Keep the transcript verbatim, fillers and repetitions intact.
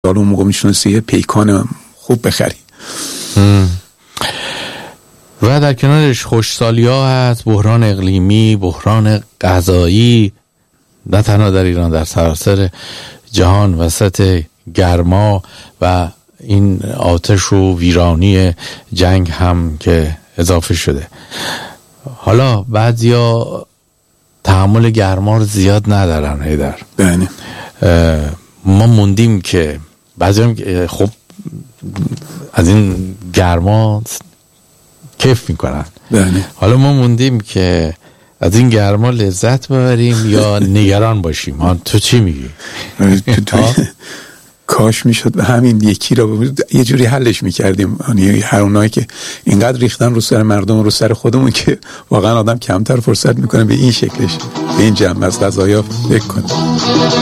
اون موقع میتونستی یه پیکان خوب بخری. و در کنارش خوشسالی ها هست، بحران اقلیمی، بحران غذایی، نه تنها در ایران، در سراسر جهان وسط گرما و این آتش و ویرانی جنگ هم که اضافه شده. حالا بعضیا تحمل گرما رو زیاد ندارن هیدر. بله. ما موندیم که بعضی هم خب از این گرما کیف میکنن. بله. حالا ما موندیم که از این گرما لذت ببریم یا نگران باشیم. ها تو چی میگی؟ کاش میشد به همین یکی رو یه جوری حلش میکردیم. یعنی هر اونایی که اینقدر ریختن رو سر مردم و رو سر خودمون که واقعا آدم کمتر فرصت میکنه به این شکلش به این جمع از قضایا فکر کنه.